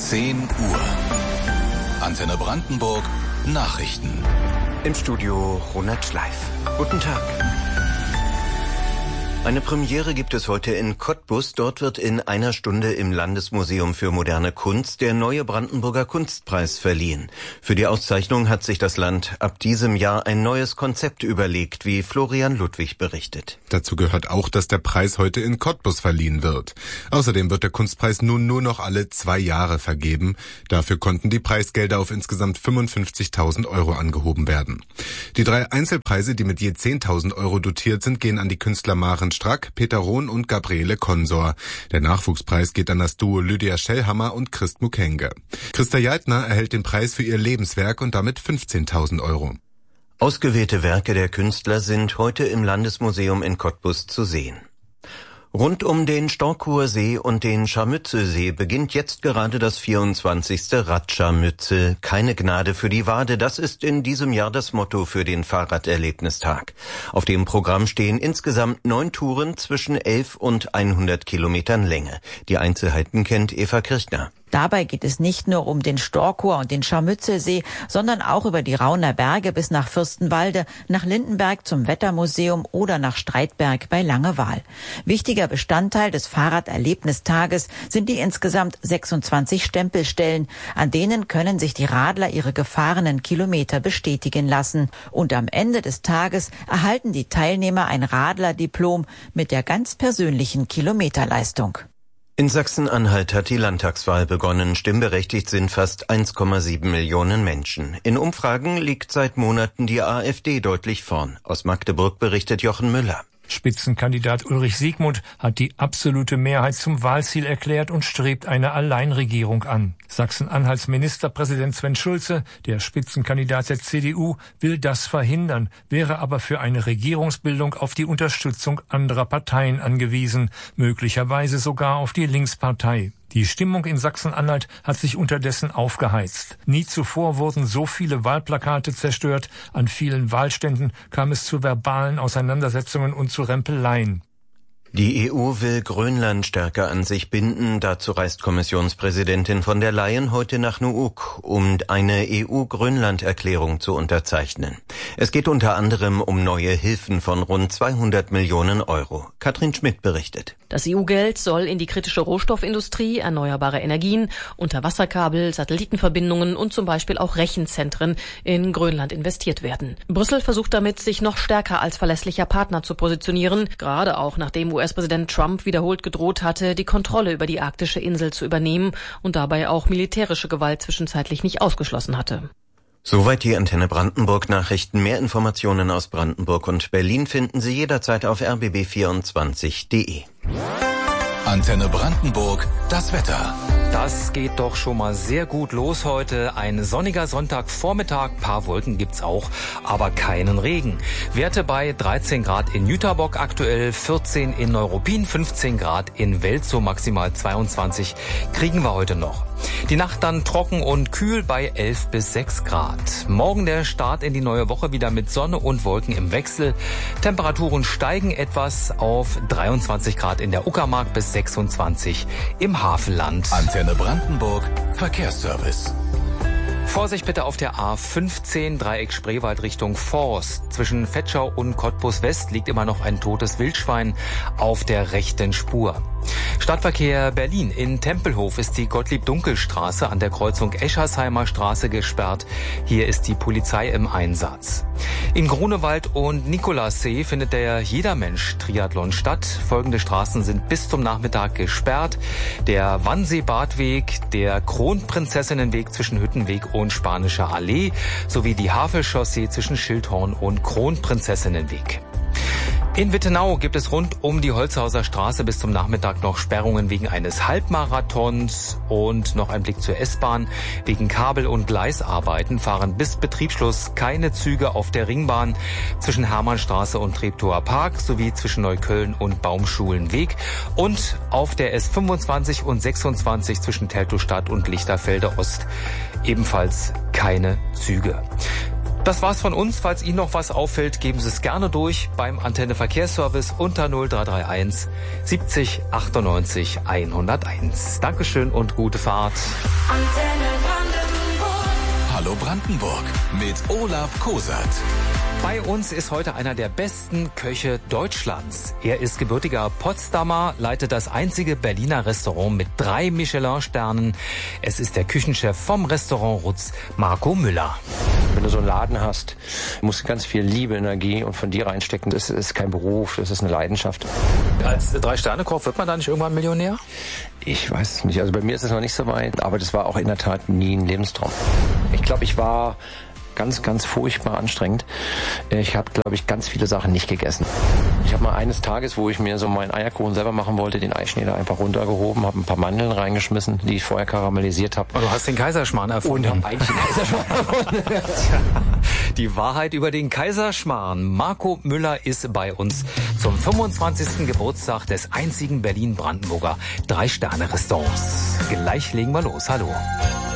10 Uhr. Antenne Brandenburg, Nachrichten. Im Studio Ronald Schleif. Guten Tag. Eine Premiere gibt es heute in Cottbus. Dort wird in einer Stunde im Landesmuseum für moderne Kunst der neue Brandenburger Kunstpreis verliehen. Für die Auszeichnung hat sich das Land ab diesem Jahr ein neues Konzept überlegt, wie Florian Ludwig berichtet. Dazu gehört auch, dass der Preis heute in Cottbus verliehen wird. Außerdem wird der Kunstpreis nun nur noch alle 2 Jahre vergeben. Dafür konnten die Preisgelder auf insgesamt 55.000 Euro angehoben werden. Die 3 Einzelpreise, die mit je 10.000 Euro dotiert sind, gehen an die Künstler Maren Strack, Peter Rohn und Gabriele Konsor. Der Nachwuchspreis geht an das Duo Lydia Schellhammer und Christ Mukenge. Christa Jeitner erhält den Preis für ihr Lebenswerk und damit 15.000 Euro. Ausgewählte Werke der Künstler sind heute im Landesmuseum in Cottbus zu sehen. Rund um den Storkower See und den Scharmützelsee beginnt jetzt gerade das 24. Radscharmützel. Keine Gnade für die Wade, das ist in diesem Jahr das Motto für den Fahrraderlebnistag. Auf dem Programm stehen insgesamt 9 Touren zwischen 11 und 100 Kilometern Länge. Die Einzelheiten kennt Eva Kirchner. Dabei geht es nicht nur um den Storkower und den Scharmützelsee, sondern auch über die Rauner Berge bis nach Fürstenwalde, nach Lindenberg zum Wettermuseum oder nach Streitberg bei Langewaal. Wichtiger Bestandteil des Fahrraderlebnistages sind die insgesamt 26 Stempelstellen. An denen können sich die Radler ihre gefahrenen Kilometer bestätigen lassen. Und am Ende des Tages erhalten die Teilnehmer ein Radlerdiplom mit der ganz persönlichen Kilometerleistung. In Sachsen-Anhalt hat die Landtagswahl begonnen. Stimmberechtigt sind fast 1,7 Millionen Menschen. In Umfragen liegt seit Monaten die AfD deutlich vorn. Aus Magdeburg berichtet Jochen Müller. Spitzenkandidat Ulrich Siegmund hat die absolute Mehrheit zum Wahlziel erklärt und strebt eine Alleinregierung an. Sachsen-Anhalts Ministerpräsident Sven Schulze, der Spitzenkandidat der CDU, will das verhindern, wäre aber für eine Regierungsbildung auf die Unterstützung anderer Parteien angewiesen, möglicherweise sogar auf die Linkspartei. Die Stimmung in Sachsen-Anhalt hat sich unterdessen aufgeheizt. Nie zuvor wurden so viele Wahlplakate zerstört. An vielen Wahlständen kam es zu verbalen Auseinandersetzungen und zu Rempeleien. Die EU will Grönland stärker an sich binden. Dazu reist Kommissionspräsidentin von der Leyen heute nach Nuuk, um eine EU-Grönland-Erklärung zu unterzeichnen. Es geht unter anderem um neue Hilfen von rund 200 Millionen Euro. Katrin Schmidt berichtet. Das EU-Geld soll in die kritische Rohstoffindustrie, erneuerbare Energien, Unterwasserkabel, Satellitenverbindungen und zum Beispiel auch Rechenzentren in Grönland investiert werden. Brüssel versucht damit, sich noch stärker als verlässlicher Partner zu positionieren, gerade auch nachdem US-Präsident Trump wiederholt gedroht hatte, die Kontrolle über die arktische Insel zu übernehmen und dabei auch militärische Gewalt zwischenzeitlich nicht ausgeschlossen hatte. Soweit die Antenne Brandenburg Nachrichten. Mehr Informationen aus Brandenburg und Berlin finden Sie jederzeit auf rbb24.de. Antenne Brandenburg, das Wetter. Das geht doch schon mal sehr gut los heute. Ein sonniger Sonntagvormittag, paar Wolken gibt's auch, aber keinen Regen. Werte bei 13 Grad in Jüterbock aktuell, 14 in Neuruppin, 15 Grad in Welzow, maximal 22 kriegen wir heute noch. Die Nacht dann trocken und kühl bei 11 bis 6 Grad. Morgen der Start in die neue Woche wieder mit Sonne und Wolken im Wechsel. Temperaturen steigen etwas auf 23 Grad in der Uckermark bis 26 im Hafenland. Antenne Brandenburg, Verkehrsservice. Vorsicht bitte auf der A15 Dreieck Spreewald Richtung Forst. Zwischen Vetschau und Cottbus West liegt immer noch ein totes Wildschwein auf der rechten Spur. Stadtverkehr Berlin. In Tempelhof ist die Gottlieb-Dunkel-Straße an der Kreuzung Eschersheimer Straße gesperrt. Hier ist die Polizei im Einsatz. In Grunewald und Nikolassee findet der Jedermensch-Triathlon statt. Folgende Straßen sind bis zum Nachmittag gesperrt. Der Wannsee-Badweg, der Kronprinzessinnenweg zwischen Hüttenweg und Spanischer Allee sowie die Havelchaussee zwischen Schildhorn und Kronprinzessinnenweg. In Wittenau gibt es rund um die Holzhauser Straße bis zum Nachmittag noch Sperrungen wegen eines Halbmarathons und noch ein Blick zur S-Bahn. Wegen Kabel- und Gleisarbeiten fahren bis Betriebsschluss keine Züge auf der Ringbahn zwischen Hermannstraße und Treptower Park sowie zwischen Neukölln und Baumschulenweg und auf der S25 und 26 zwischen Teltowstadt und Lichterfelde Ost ebenfalls keine Züge. Das war's von uns. Falls Ihnen noch was auffällt, geben Sie es gerne durch beim Antenne Verkehrsservice unter 0331 70 98 101. Dankeschön und gute Fahrt. Antenne Brandenburg. Hallo Brandenburg mit Olaf Kosert. Bei uns ist heute einer der besten Köche Deutschlands. Er ist gebürtiger Potsdamer, leitet das einzige Berliner Restaurant mit 3 Michelin-Sternen. Es ist der Küchenchef vom Restaurant Rutz, Marco Müller. Wenn du so einen Laden hast, musst du ganz viel Liebe, Energie und von dir reinstecken. Das ist kein Beruf, das ist eine Leidenschaft. Als 3-Sterne-Koch wird man da nicht irgendwann Millionär? Ich weiß es nicht. Also bei mir ist es noch nicht so weit, aber das war auch in der Tat nie ein Lebenstraum. Ich glaube, ich war ganz, ganz furchtbar anstrengend. Ich habe, glaube ich, ganz viele Sachen nicht gegessen. Ich habe mal eines Tages, wo ich mir so meinen Eierkuchen selber machen wollte, den Eischneider einfach runtergehoben, habe ein paar Mandeln reingeschmissen, die ich vorher karamellisiert habe. Und du hast den Kaiserschmarrn erfunden. Und habe eigentlich den Kaiserschmarrn erfunden. Die Wahrheit über den Kaiserschmarrn. Marco Müller ist bei uns zum 25. Geburtstag des einzigen Berlin-Brandenburger 3-Sterne-Restaurants. Gleich legen wir los. Hallo.